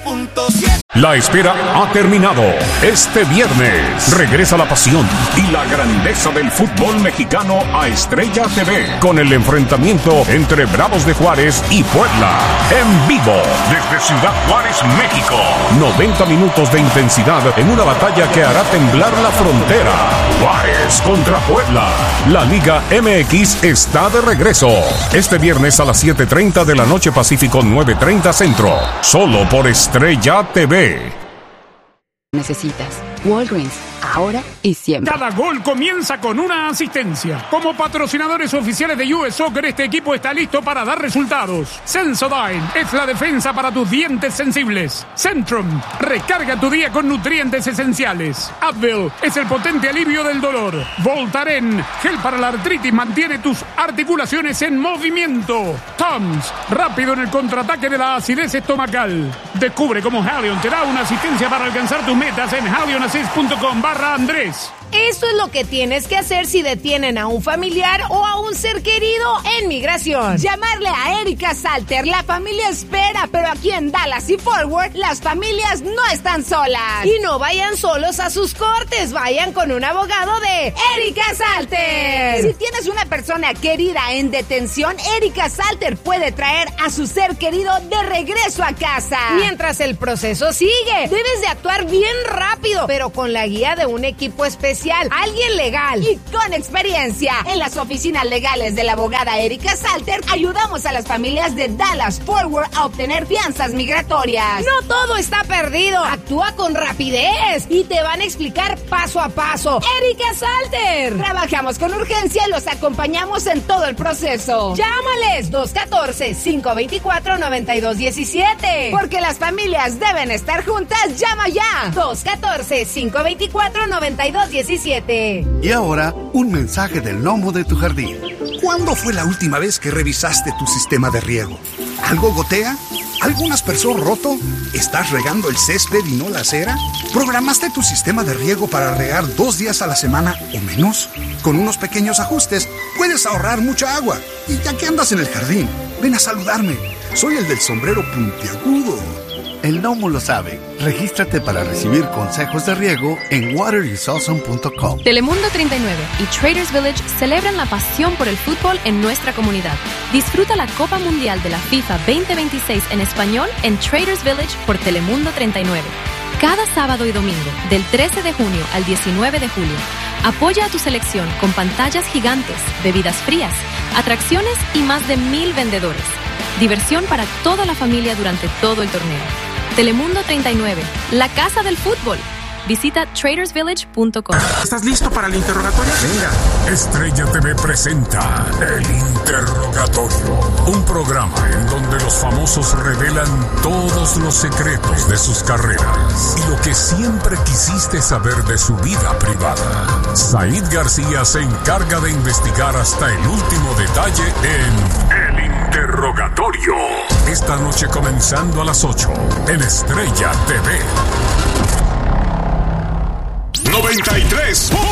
93.7. La espera ha terminado. Este viernes regresa la pasión y la grandeza del fútbol mexicano a Estrella TV con el enfrentamiento entre Bravos de Juárez y Puebla. En vivo desde Ciudad Juárez, México. 90 minutos de intensidad en una batalla que hará temblar la frontera. Juárez contra Puebla. La Liga MX está de regreso. Este viernes a las 7:30 de la noche Pacífico, 9:30 Centro. Solo por Estrella TV. Necesitas Walgreens, ahora y siempre. Cada gol comienza con una asistencia. Como patrocinadores oficiales de US Soccer, este equipo está listo para dar resultados. Sensodyne es la defensa para tus dientes sensibles. Centrum, recarga tu día con nutrientes esenciales. Advil es el potente alivio del dolor. Voltaren, gel para la artritis, mantiene tus articulaciones en movimiento. Tums, rápido en el contraataque de la acidez estomacal. Descubre cómo Halion te da una asistencia para alcanzar tus metas en halionassist.com/Andrés. Eso es lo que tienes que hacer si detienen a un familiar o a un ser querido en migración. Llamarle a Erika Salter. La familia espera, pero aquí en Dallas y Fort Worth, las familias no están solas. Y no vayan solos a sus cortes, vayan con un abogado de Erika Salter. Si tienes una persona querida en detención, Erika Salter puede traer a su ser querido de regreso a casa. Mientras el proceso sigue, debes de actuar bien rápido, pero con la guía de un equipo especial, alguien legal y con experiencia. En las oficinas legales de la abogada Erika Salter, ayudamos a las familias de Dallas Fort Worth a obtener fianzas migratorias. No todo está perdido. Actúa con rapidez y te van a explicar paso a paso. Erika Salter. Trabajamos con urgencia y los acompañamos en todo el proceso. Llámales 214-524-9217. Porque las familias deben estar juntas. Llama ya. 214-524-9217. Y ahora, un mensaje del gnomo de tu jardín. ¿Cuándo fue la última vez que revisaste tu sistema de riego? ¿Algo gotea? ¿Algún aspersor roto? ¿Estás regando el césped y no la acera? ¿Programaste tu sistema de riego para regar 2 días a la semana o menos? Con unos pequeños ajustes, puedes ahorrar mucha agua. Y ya que andas en el jardín, ven a saludarme. Soy el del sombrero puntiagudo. El gnomo lo sabe. Regístrate para recibir consejos de riego en waterisawesome.com. Telemundo 39 y Traders Village celebran la pasión por el fútbol en nuestra comunidad. Disfruta la Copa Mundial de la FIFA 2026 en español en Traders Village por Telemundo 39. Cada sábado y domingo, del 13 de junio al 19 de julio, apoya a tu selección con pantallas gigantes, bebidas frías, atracciones y más de 1,000 vendedores. Diversión para toda la familia durante todo el torneo. Telemundo 39, la casa del fútbol. Visita tradersvillage.com. ¿Estás listo para el interrogatorio? Venga. Estrella TV presenta El Interrogatorio, un programa en donde los famosos revelan todos los secretos de sus carreras y lo que siempre quisiste saber de su vida privada. Said García se encarga de investigar hasta el último detalle en El Interrogatorio. Esta noche comenzando a las 8 en Estrella TV. 93.